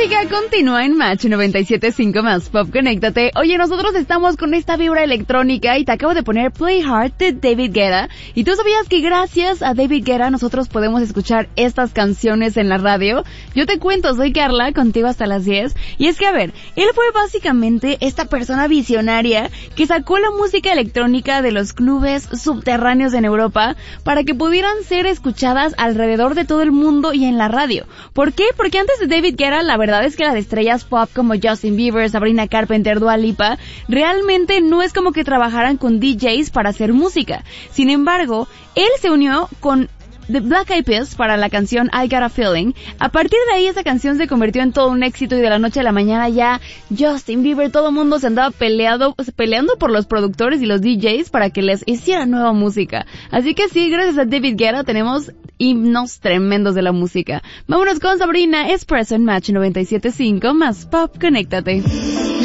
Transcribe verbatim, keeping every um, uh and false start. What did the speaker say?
música continúa en Match noventa y siete punto cinco más Pop, conéctate. Oye, nosotros estamos con esta vibra electrónica y te acabo de poner Play Hard de David Guetta. Y tú sabías que gracias a David Guetta nosotros podemos escuchar estas canciones en la radio. Yo te cuento, soy Carla, contigo hasta las diez. Y es que, a ver, él fue básicamente esta persona visionaria que sacó la música electrónica de los clubes subterráneos en Europa para que pudieran ser escuchadas alrededor de todo el mundo y en la radio. ¿Por qué? Porque antes de David Guetta, la verdad es que las estrellas pop como Justin Bieber, Sabrina Carpenter, Dua Lipa, realmente no es como que trabajaran con D Js para hacer música. Sin embargo, él se unió con The Black Eyed Peas para la canción I Got a Feeling. A partir de ahí esa canción se convirtió en todo un éxito y de la noche a la mañana ya Justin Bieber, todo el mundo se andaba peleado, peleando por los productores y los D Js para que les hicieran nueva música. Así que sí, gracias a David Guetta tenemos himnos tremendos de la música. Vámonos con Sabrina, Espresso en Match noventa y siete punto cinco más Pop, conéctate.